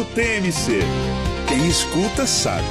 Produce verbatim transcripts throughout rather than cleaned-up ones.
T M C. Quem escuta sabe.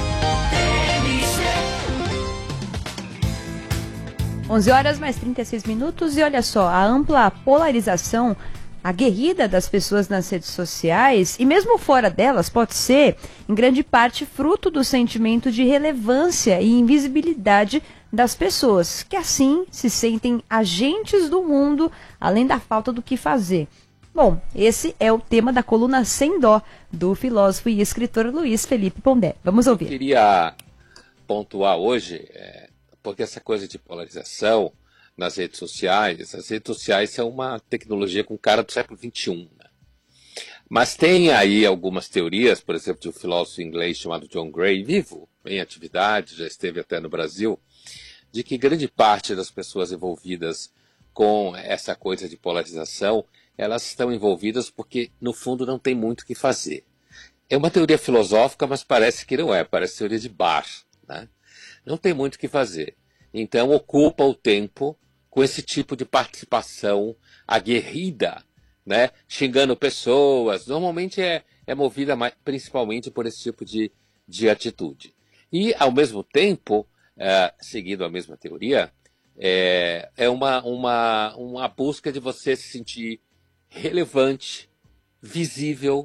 onze horas mais trinta e seis minutos e olha só, a ampla polarização aguerrida das pessoas nas redes sociais e mesmo fora delas pode ser, em grande parte, fruto do sentimento de relevância e invisibilidade das pessoas, que assim se sentem agentes do mundo, além da falta do que fazer. Bom, esse é o tema da coluna Sem Dó, do filósofo e escritor Luiz Felipe Pondé. Vamos ouvir. Eu queria pontuar hoje, é, porque essa coisa de polarização nas redes sociais, as redes sociais são uma tecnologia com cara do século vinte e um. Né? Mas tem aí algumas teorias, por exemplo, de um filósofo inglês chamado John Gray, vivo, em atividade, já esteve até no Brasil, de que grande parte das pessoas envolvidas com essa coisa de polarização, elas estão envolvidas porque, no fundo, não tem muito o que fazer. É uma teoria filosófica, mas parece que não é, parece teoria de bar. Né? Não tem muito o que fazer. Então, ocupa o tempo com esse tipo de participação aguerrida, né? Xingando pessoas. Normalmente é, é movida mais, principalmente por esse tipo de, de atitude. E, ao mesmo tempo, é, seguindo a mesma teoria, é, é uma, uma, uma busca de você se sentir relevante, visível,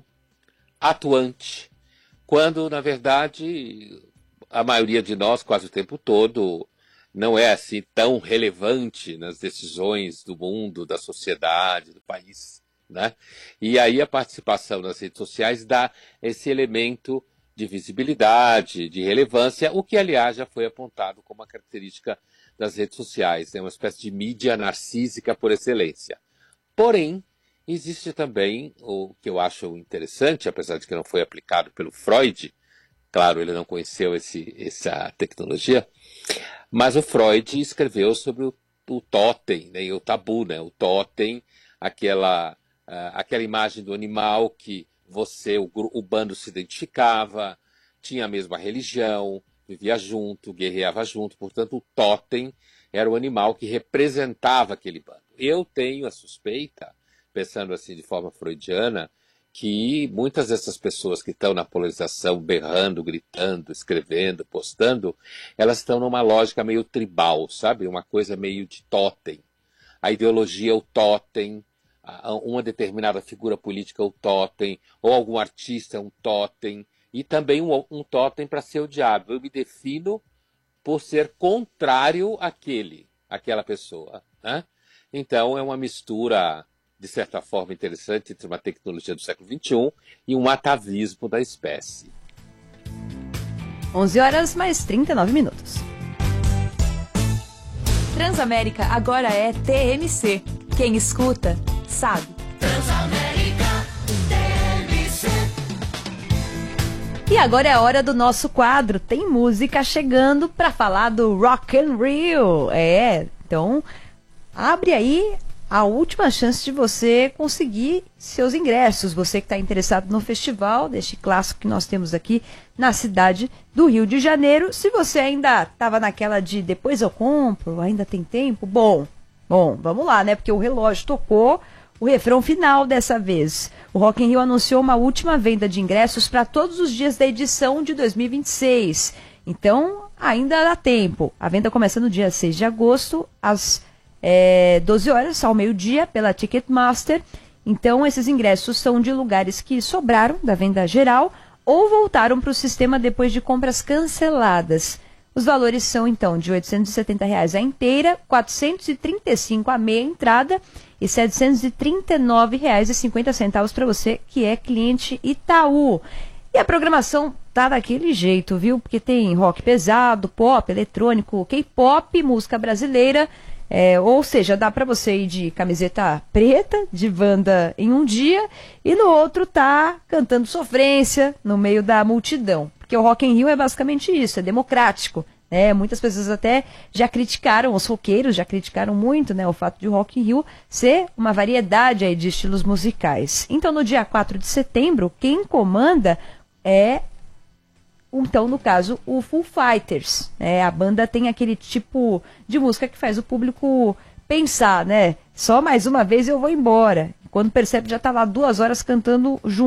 atuante, quando, na verdade, a maioria de nós, quase o tempo todo, não é assim tão relevante nas decisões do mundo, da sociedade, do país. Né? E aí a participação nas redes sociais dá esse elemento de visibilidade, de relevância, o que, aliás, já foi apontado como uma característica das redes sociais. É uma espécie de mídia narcísica por excelência. Porém, existe também o que eu acho interessante, apesar de que não foi aplicado pelo Freud, claro, ele não conheceu esse, essa tecnologia, mas o Freud escreveu sobre o, o totem, né, e o tabu, né, o totem, aquela, uh, aquela imagem do animal que você, o, o bando se identificava, tinha a mesma religião, vivia junto, guerreava junto, portanto o totem era o animal que representava aquele bando. Eu tenho a suspeita, pensando assim de forma freudiana, que muitas dessas pessoas que estão na polarização, berrando, gritando, escrevendo, postando, elas estão numa lógica meio tribal, sabe? Uma coisa meio de totem. A ideologia é o totem, uma determinada figura política é o totem, ou algum artista é um totem, e também um, um totem para ser odiado. Eu me defino por ser contrário àquele, àquela pessoa. Né? Então é uma mistura, de certa forma, interessante entre uma tecnologia do século vinte e um e um atavismo da espécie. onze horas mais trinta e nove minutos. Transamérica agora é T M C. Quem escuta, sabe. Transamérica T M C. E agora é a hora do nosso quadro. Tem música chegando para falar do Rock in Rio. É, então abre aí a última chance de você conseguir seus ingressos. Você que está interessado no festival, deste clássico que nós temos aqui na cidade do Rio de Janeiro. Se você ainda estava naquela de depois eu compro, ainda tem tempo, bom, bom, vamos lá, né? Porque o relógio tocou o refrão final dessa vez. O Rock in Rio anunciou uma última venda de ingressos para todos os dias da edição de dois mil e vinte e seis. Então, ainda dá tempo. A venda começa no dia seis de agosto, às É, doze horas ao meio-dia pela Ticketmaster. Então esses ingressos são de lugares que sobraram da venda geral ou voltaram para o sistema depois de compras canceladas. Os valores são então de oitocentos e setenta reais a inteira, quatrocentos e trinta e cinco reais a meia entrada e setecentos e trinta e nove reais e cinquenta centavos para você que é cliente Itaú. E a programação tá daquele jeito, viu? Porque tem rock pesado, pop, eletrônico, K-pop, música brasileira. É, ou seja, dá para você ir de camiseta preta, de banda em um dia, e no outro tá cantando sofrência no meio da multidão. Porque o Rock in Rio é basicamente isso, é democrático. Né? Muitas pessoas até já criticaram, os roqueiros já criticaram muito, né, o fato de o Rock in Rio ser uma variedade aí de estilos musicais. Então, no dia quatro de setembro, quem comanda é... Então, no caso, o Foo Fighters, né? A banda tem aquele tipo de música que faz o público pensar, né? Só mais uma vez eu vou embora. Quando percebe, já está lá duas horas cantando junto.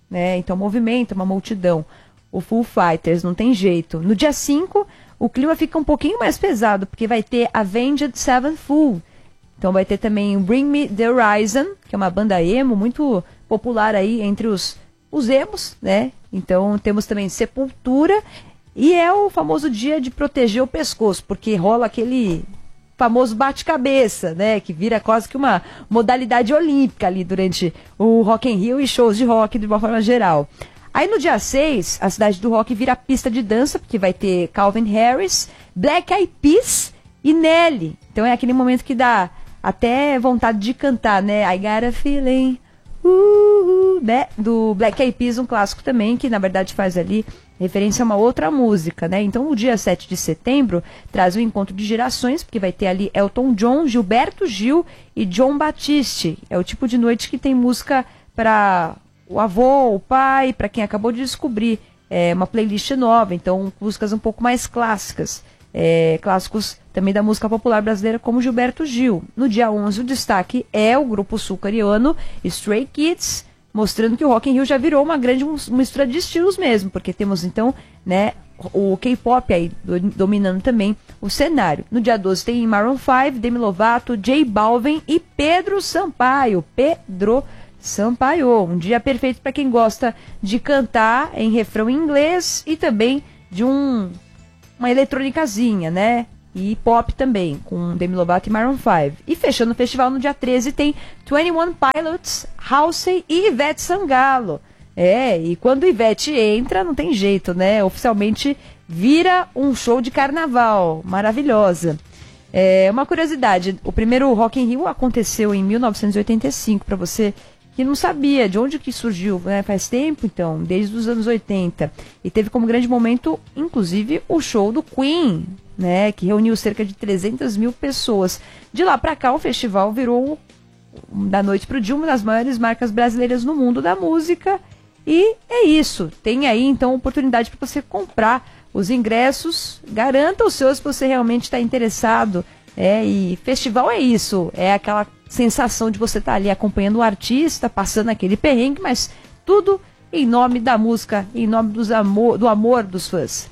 né? Então movimenta uma multidão. O Foo Fighters, não tem jeito. No dia cinco, o clima fica um pouquinho mais pesado, porque vai ter Avenged Sevenfold. Então vai ter também Bring Me The Horizon, que é uma banda emo muito popular aí entre os, os emos, né? Então temos também Sepultura, e é o famoso dia de proteger o pescoço, porque rola aquele famoso bate-cabeça, né? Que vira quase que uma modalidade olímpica ali durante o Rock in Rio e shows de rock de uma forma geral. Aí no dia seis, a cidade do rock vira pista de dança, porque vai ter Calvin Harris, Black Eyed Peas e Nelly. Então é aquele momento que dá até vontade de cantar, né? I Got a Feeling, uh, uh, né? Do Black Eyed Peas, um clássico também, que na verdade faz ali referência a uma outra música, né? Então o dia sete de setembro traz o encontro de gerações, porque vai ter ali Elton John, Gilberto Gil e John Batiste. É o tipo de noite que tem música para o avô, o pai, para quem acabou de descobrir é, uma playlist nova, então músicas um pouco mais clássicas, é, clássicos também da música popular brasileira, como Gilberto Gil. No dia onze, o destaque é o grupo sul-coreano Stray Kids, mostrando que o Rock in Rio já virou uma grande mistura de estilos mesmo, porque temos então, né, o K-pop aí do, dominando também o cenário. No dia doze tem Maroon cinco, Demi Lovato, J Balvin e Pedro Sampaio. Pedro Sampaio, um dia perfeito para quem gosta de cantar em refrão em inglês e também de um, uma eletrônicazinha, né? E pop também, com Demi Lovato e Maroon cinco. E fechando o festival no dia treze tem Twenty One Pilots, Halsey e Ivete Sangalo. É, e quando Ivete entra, não tem jeito, né? Oficialmente vira um show de carnaval, maravilhosa. É, uma curiosidade, o primeiro Rock in Rio aconteceu em mil novecentos e oitenta e cinco, para você que não sabia de onde que surgiu, né? Faz tempo então, desde os anos oitenta. E teve como grande momento, inclusive, o show do Queen, né? Que reuniu cerca de trezentas mil pessoas. De lá para cá, o festival virou, da noite para o dia, uma das maiores marcas brasileiras no mundo da música. E é isso. Tem aí, então, oportunidade para você comprar os ingressos. Garanta os seus se você realmente está interessado. É, e festival é isso. É aquela sensação de você estar tá ali acompanhando o artista, passando aquele perrengue, mas tudo em nome da música, em nome dos amor, do amor dos fãs.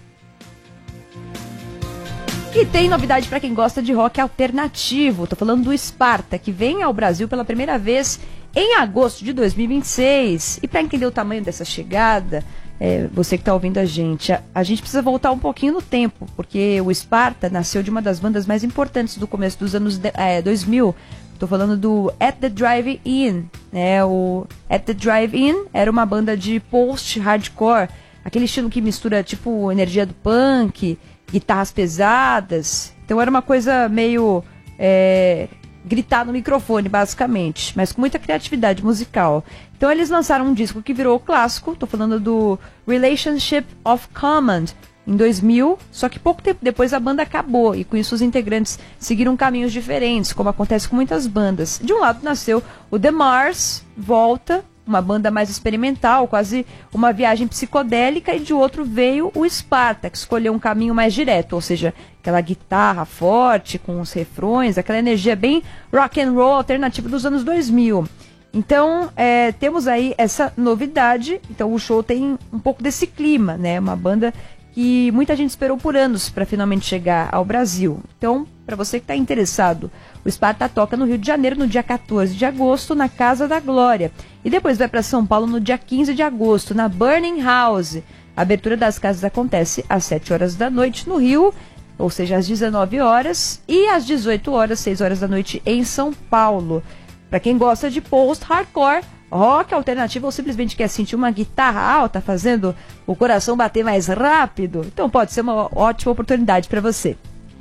E tem novidade para quem gosta de rock alternativo. Tô falando do Sparta, que vem ao Brasil pela primeira vez em agosto de dois mil e vinte e seis. E para entender o tamanho dessa chegada, é, você que está ouvindo a gente, a, a gente precisa voltar um pouquinho no tempo, porque o Sparta nasceu de uma das bandas mais importantes do começo dos anos de, é, dois mil. Tô falando do At The Drive-In, né? O At The Drive-In era uma banda de post-hardcore, aquele estilo que mistura tipo energia do punk, guitarras pesadas. Então era uma coisa meio é, gritar no microfone, basicamente, mas com muita criatividade musical. Então eles lançaram um disco que virou clássico, tô falando do Relationship of Command, em dois mil, só que pouco tempo depois a banda acabou, e com isso os integrantes seguiram caminhos diferentes, como acontece com muitas bandas. De um lado nasceu o The Mars, volta, uma banda mais experimental, quase uma viagem psicodélica, e de outro veio o Sparta, que escolheu um caminho mais direto, ou seja, aquela guitarra forte, com os refrões, aquela energia bem rock and roll alternativa dos anos dois mil. Então, é, temos aí essa novidade, então o show tem um pouco desse clima, né? Uma banda que muita gente esperou por anos para finalmente chegar ao Brasil. Então, para você que está interessado, o Sparta toca no Rio de Janeiro no dia quatorze de agosto, na Casa da Glória. E depois vai para São Paulo no dia quinze de agosto, na Burning House. A abertura das casas acontece às sete horas da noite no Rio, ou seja, às dezenove horas, e às dezoito horas, seis horas da noite em São Paulo. Para quem gosta de post-hardcore, rock alternativo, ou simplesmente quer sentir uma guitarra alta fazendo o coração bater mais rápido, então pode ser uma ótima oportunidade para você.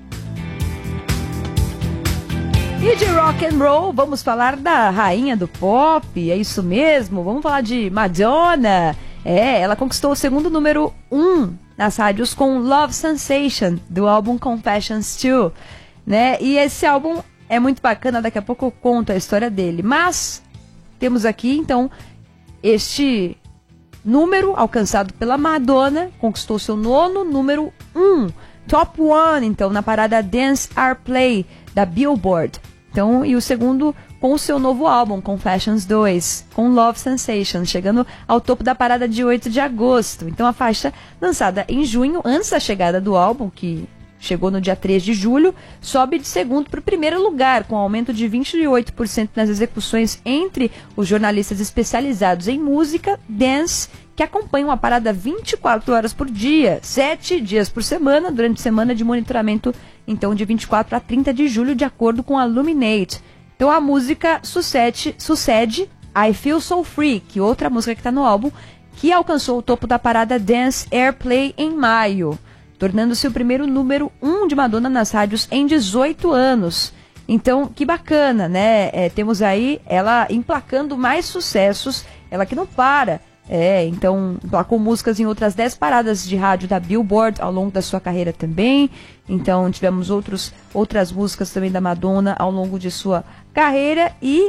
E de rock and roll, vamos falar da rainha do pop, é isso mesmo, vamos falar de Madonna. É, ela conquistou o segundo número um nas rádios com Love Sensation, do álbum Confessions dois, né? E esse álbum é muito bacana, daqui a pouco eu conto a história dele, mas temos aqui, então, este número alcançado pela Madonna, conquistou seu nono número um, top one, então, na parada Dance or Play da Billboard. Então, e o segundo com o seu novo álbum, Confessions dois, com Love Sensation, chegando ao topo da parada de oito de agosto. Então a faixa, lançada em junho, antes da chegada do álbum, que chegou no dia três de julho, sobe de segundo para o primeiro lugar, com aumento de vinte e oito por cento nas execuções entre os jornalistas especializados em música, dance, que acompanham a parada vinte e quatro horas por dia, sete dias por semana, durante semana de monitoramento, então de vinte e quatro a trinta de julho, de acordo com a Luminate. Então a música sucede, sucede I Feel So Free, que outra música que está no álbum, que alcançou o topo da parada Dance Airplay em maio, tornando-se o primeiro número um de Madonna nas rádios em dezoito anos. Então, que bacana, né? É, temos aí ela emplacando mais sucessos, ela que não para. É, então, emplacou músicas em outras dez paradas de rádio da Billboard ao longo da sua carreira também. Então, tivemos outros, outras músicas também da Madonna ao longo de sua carreira. E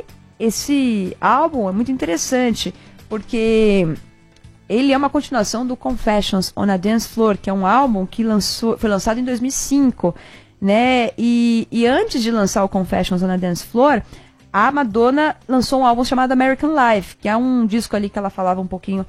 esse álbum é muito interessante, porque ele é uma continuação do Confessions on a Dance Floor, que é um álbum que lançou, foi lançado em dois mil e cinco, né? E, e antes de lançar o Confessions on a Dance Floor, a Madonna lançou um álbum chamado American Life, que é um disco ali que ela falava um pouquinho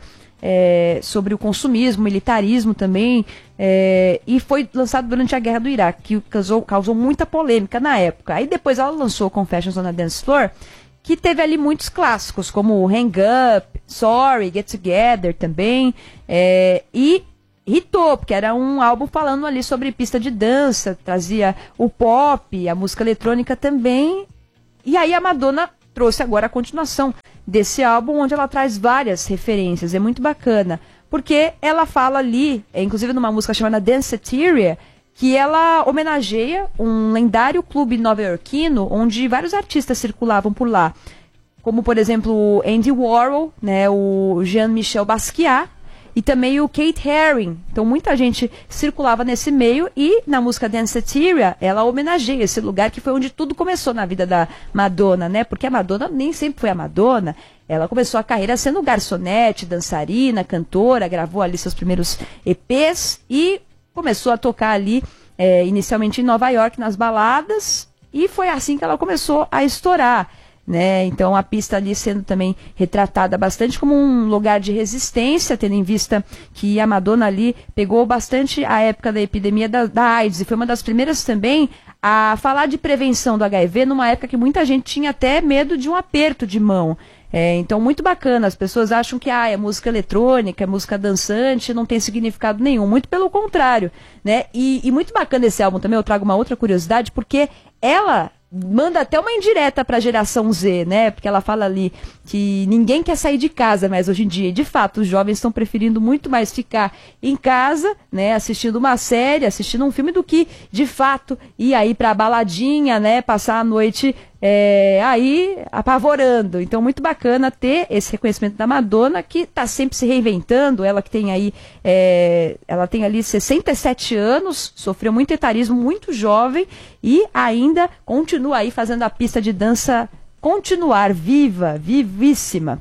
é, sobre o consumismo, militarismo também, é, e foi lançado durante a Guerra do Iraque, que causou, causou muita polêmica na época. Aí depois ela lançou Confessions on a Dance Floor, que teve ali muitos clássicos, como Hang Up, Sorry, Get Together também, é, e hitou, porque era um álbum falando ali sobre pista de dança, trazia o pop, a música eletrônica também. E aí a Madonna trouxe agora a continuação desse álbum, onde ela traz várias referências, é muito bacana, porque ela fala ali, é, inclusive numa música chamada Danceteria, que ela homenageia um lendário clube nova-iorquino, onde vários artistas circulavam por lá, como, por exemplo, Andy Warhol, né, o Jean-Michel Basquiat, e também o Kate Haring. Então muita gente circulava nesse meio, e na música Danceteria ela homenageia esse lugar que foi onde tudo começou na vida da Madonna, né? Porque a Madonna nem sempre foi a Madonna. Ela começou a carreira sendo garçonete, dançarina, cantora, gravou ali seus primeiros E Pês e começou a tocar ali é, inicialmente em Nova York, nas baladas, e foi assim que ela começou a estourar, né? Então a pista ali sendo também retratada bastante como um lugar de resistência, tendo em vista que a Madonna ali pegou bastante a época da epidemia da, da AIDS, e foi uma das primeiras também a falar de prevenção do H I V numa época que muita gente tinha até medo de um aperto de mão. É, então muito bacana, as pessoas acham que ah, é música eletrônica, é música dançante, não tem significado nenhum, muito pelo contrário, né? E, e muito bacana esse álbum também, eu trago uma outra curiosidade, porque ela manda até uma indireta para a geração Z, né? Porque ela fala ali que ninguém quer sair de casa mais hoje em dia. E, de fato, os jovens estão preferindo muito mais ficar em casa, né? Assistindo uma série, assistindo um filme, do que, de fato, ir aí para a baladinha, né? Passar a noite é, aí apavorando. Então, muito bacana ter esse reconhecimento da Madonna, que está sempre se reinventando. Ela que tem aí, é, ela tem ali sessenta e sete anos, sofreu muito etarismo, muito jovem, e ainda continua aí fazendo a pista de dança continuar viva, vivíssima.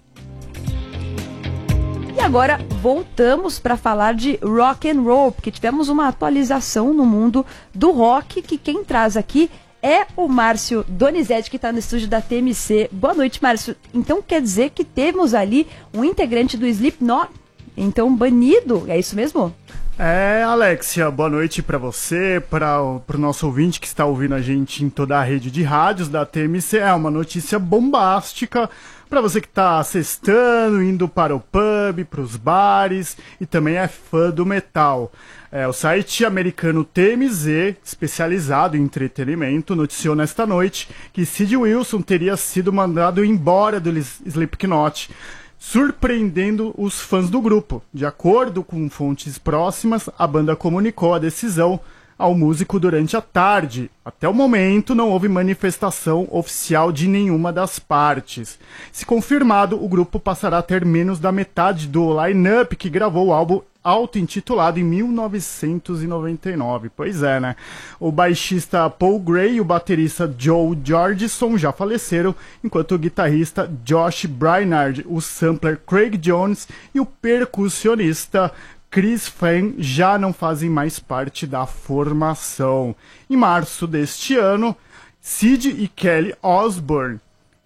E agora voltamos para falar de rock and roll, porque tivemos uma atualização no mundo do rock, que quem traz aqui é o Márcio Donizete, que está no estúdio da T M C. Boa noite, Márcio. Então quer dizer que temos ali um integrante do Slipknot, então banido, é isso mesmo? É, Alexia, boa noite para você, para o nosso ouvinte que está ouvindo a gente em toda a rede de rádios da T M C. É uma notícia bombástica para você que está sextando, indo para o pub, para os bares e também é fã do metal. É, o site americano T M Z, especializado em entretenimento, noticiou nesta noite que Sid Wilson teria sido mandado embora do Slipknot, surpreendendo os fãs do grupo. De acordo com fontes próximas, a banda comunicou a decisão ao músico durante a tarde. Até o momento, não houve manifestação oficial de nenhuma das partes. Se confirmado, o grupo passará a ter menos da metade do line-up que gravou o álbum auto-intitulado em mil novecentos e noventa e nove. Pois é, né? O baixista Paul Gray e o baterista Joe Jordison já faleceram, enquanto o guitarrista Josh Brainard, o sampler Craig Jones e o percussionista Chris Fan já não fazem mais parte da formação. Em março deste ano, Sid e Kelly Osbourne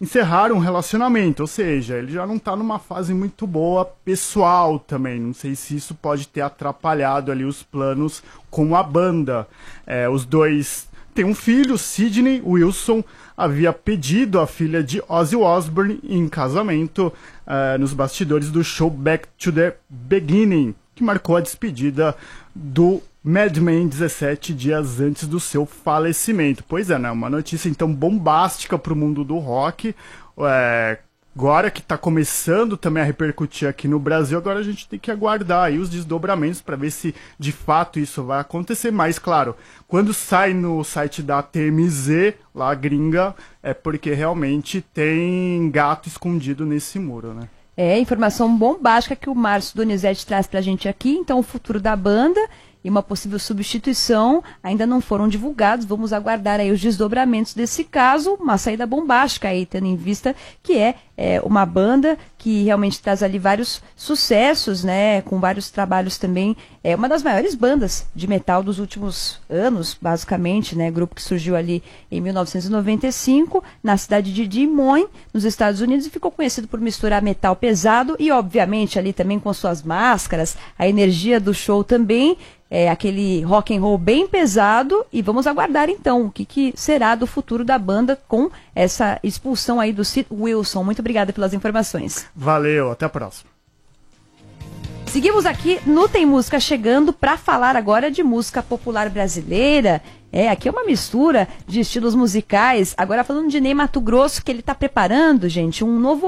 encerraram um relacionamento, ou seja, ele já não tá numa fase muito boa pessoal também. Não sei se isso pode ter atrapalhado ali os planos com a banda. É, os dois têm um filho, Sidney Wilson, havia pedido a filha de Ozzy Osbourne em casamento uh, nos bastidores do show Back to the Beginning, que marcou a despedida do Madman dezessete dias antes do seu falecimento. Pois é, né? Uma notícia então bombástica para o mundo do rock. É, agora que está começando também a repercutir aqui no Brasil, agora a gente tem que aguardar aí os desdobramentos para ver se de fato isso vai acontecer. Mas, claro, quando sai no site da T M Z, lá gringa, é porque realmente tem gato escondido nesse muro, né? É, informação bombástica que o Márcio Donizete traz pra gente aqui. Então, o futuro da banda e uma possível substituição ainda não foram divulgados. Vamos aguardar aí os desdobramentos desse caso. Uma saída bombástica aí, tendo em vista que é, é uma banda que realmente traz ali vários sucessos, né? Com vários trabalhos também. É uma das maiores bandas de metal dos últimos anos, basicamente, né? Grupo que surgiu ali em mil novecentos e noventa e cinco, na cidade de Des Moines, nos Estados Unidos, e ficou conhecido por misturar metal pesado e, obviamente, ali também com suas máscaras, a energia do show também. É aquele rock and roll bem pesado, e vamos aguardar então o que, que será do futuro da banda com essa expulsão aí do Sid Wilson. Muito obrigada pelas informações. Valeu, até a próxima. Seguimos aqui no Tem Música Chegando para falar agora de música popular brasileira. É, aqui é uma mistura de estilos musicais. Agora falando de Ney Matogrosso, que ele está preparando, gente, um novo